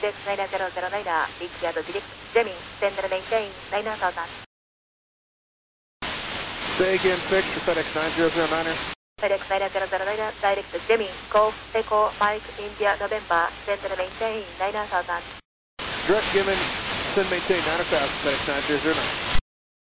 FedEx 90009, reach at direct jamming, send and maintain 9000. Say again, fix for FedEx 9009er. FedEx 90009, direct jamming, Golf Echo Mike India November, send and maintain 9000. Direct given, send maintain 9000, FedEx 9009.